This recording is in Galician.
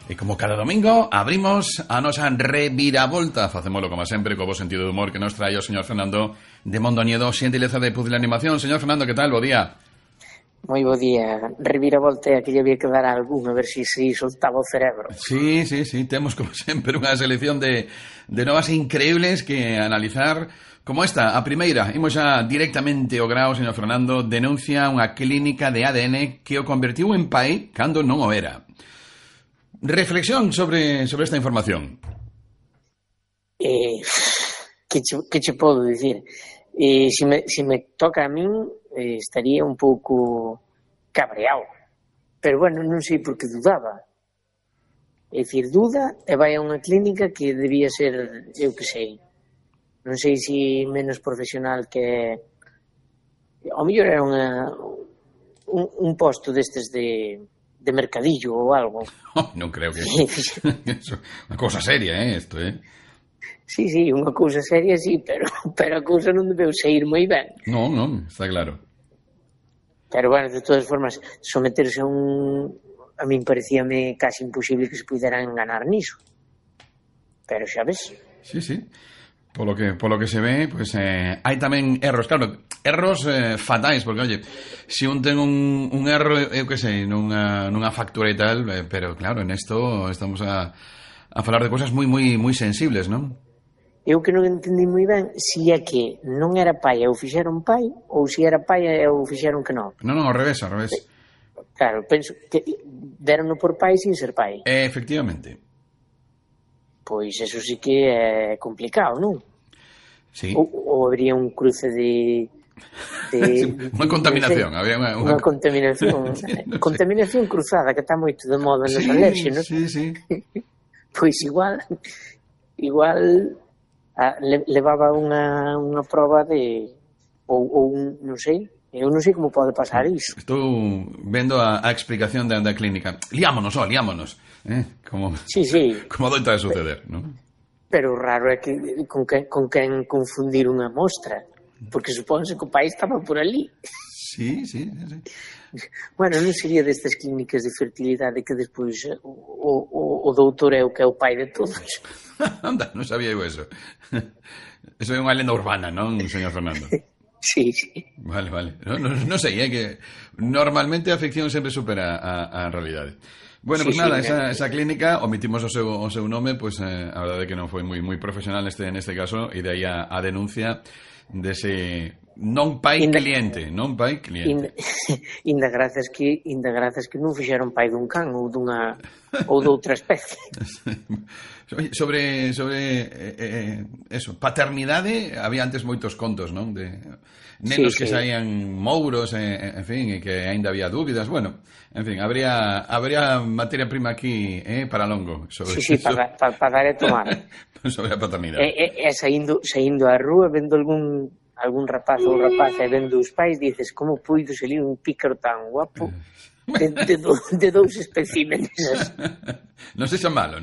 E como cada domingo abrimos a nosa reviravolta. Facémolo como sempre co bo sentido de humor que nos trae o señor Fernando de Mondoñedo, xentileza de Puzzle Animación. Señor Fernando, que tal? Bo día. Moi bo día. Reviravolta que lle había que dar a algún, a ver se soltaba o cerebro. Sí, temos como sempre unha selección de novas increíbles que analizar. Como esta, a primeira, imos xa directamente ao grao, señor Fernando, denuncia unha clínica de ADN que o convertiu en pai cando non o era. Reflexión sobre esta información. Que che podo dicir? Se me toca a min, estaría un pouco cabreado. Pero bueno, non sei por que dudaba. É dicir, duda e vai a unha clínica que debía ser, eu que sei, non sei se menos profesional que... Ao mellor era un posto destes de mercadillo ou algo. Oh, non creo que... Unha cousa seria, isto, Sí, unha cousa seria, sí, pero a cousa non debeu sair moi ben. Non, está claro. Pero, bueno, de todas formas, someterse a min parecíame casi imposible que se puderan enganar niso. Pero xa ves. Sí. Polo que se ve, pues hai tamén erros, claro, erros fatais, porque, oye, se un ten un erro, eu que sei, nunha factura e tal, pero claro, en esto estamos a falar de cosas moi sensibles, non? Eu que non entendi moi ben se é que non era pai e o fixeron pai, ou se era pai e o fixeron que non. Non, ao revés. Claro, penso que deronno por pai sin ser pai. Efectivamente. Pois eso sí que é complicado, non? Sí. Ou habría un cruce de unha contaminación, había unha contaminación. Contaminación cruzada, que está moito de moda nos alérxenos. Sí. Pois igual levaba unha proba de ou non sei. Eu non sei como pode pasar iso. Estou vendo a explicación da clínica. Liámonos. Como doita de suceder, non? Pero o raro é que con quen confundir unha mostra, porque supónse que o pai estaba por ali. Sí. Bueno, non sería destas clínicas de fertilidade que despois o doutor é o que é o pai de todos. Anda, non sabía eu eso. Eso é unha lenda urbana, non, señor Fernando? Sí. Vale. Non sei, que normalmente a ficción sempre supera a realidade. Bueno, pues nada, esa clínica, omitimos o seu nome, pues a verdade é que non foi moi profesional neste caso, e de aí a denuncia dese non pai cliente. Inda grazas que non fixeron pai dun can ou doutra especie. Sobre eso, paternidade, había antes moitos contos, non? De nenos que saían mouros, en fin, e que aínda había dúbidas. Bueno, en fin, habría materia prima aquí para longo. Sí, para dar e tomar. Sobre a paternidade. E saindo á rúa, vendo algún rapaz ou rapaza e vendo os pais, dices, como puido salir un pícaro tan guapo de dous especímenes. Non se xa malo,